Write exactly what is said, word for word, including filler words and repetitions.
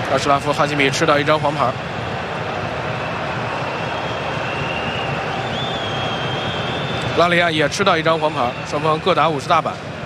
阿什拉夫·哈基米吃到一张黄牌。拉里亚也吃到一张黄牌，双方各打五十大板。